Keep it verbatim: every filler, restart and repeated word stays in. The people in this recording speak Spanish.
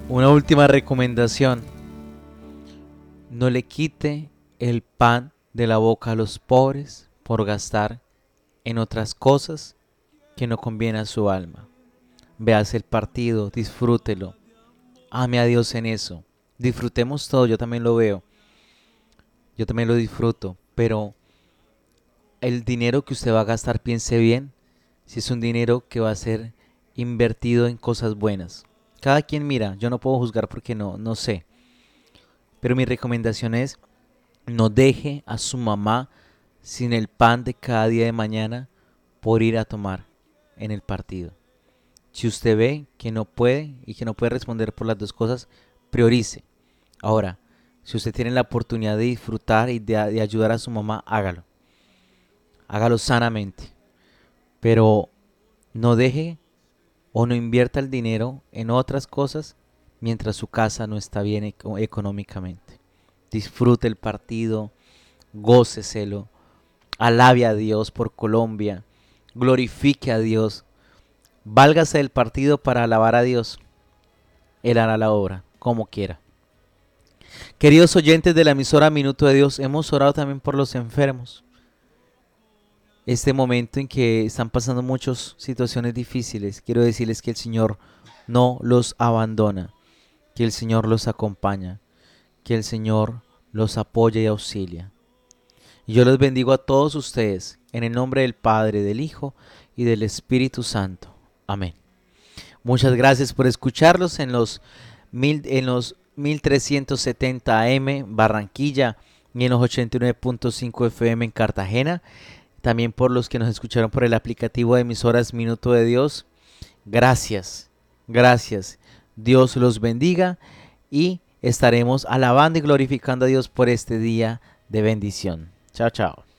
Una última recomendación. No le quite el pan de la boca a los pobres por gastar en otras cosas que no conviene a su alma. Veas el partido, disfrútelo. Ame a Dios en eso. Disfrutemos todo, yo también lo veo. Yo también lo disfruto. Pero el dinero que usted va a gastar, piense bien si es un dinero que va a ser invertido en cosas buenas. Cada quien mira, yo no puedo juzgar porque no, no sé. Pero mi recomendación es, no deje a su mamá sin el pan de cada día de mañana por ir a tomar en el partido. Si usted ve que no puede y que no puede responder por las dos cosas, priorice. Ahora, si usted tiene la oportunidad de disfrutar y de, de ayudar a su mamá, hágalo. Hágalo sanamente. Pero no deje o no invierta el dinero en otras cosas mientras su casa no está bien eco- económicamente. Disfrute el partido, góceselo, alabe a Dios por Colombia, glorifique a Dios, válgase del partido para alabar a Dios. Él hará la obra, como quiera. Queridos oyentes de la emisora Minuto de Dios, hemos orado también por los enfermos. Este momento en que están pasando muchas situaciones difíciles, quiero decirles que el Señor no los abandona, que el Señor los acompaña, que el Señor los apoya y auxilia. Y yo los bendigo a todos ustedes en el nombre del Padre, del Hijo y del Espíritu Santo. Amén. Muchas gracias por escucharlos en los, mil, en los mil trescientos setenta A M Barranquilla y en los ochenta y nueve punto cinco F M en Cartagena. También por los que nos escucharon por el aplicativo de emisoras Minuto de Dios. Gracias, gracias. Dios los bendiga y estaremos alabando y glorificando a Dios por este día de bendición. Chao, chao.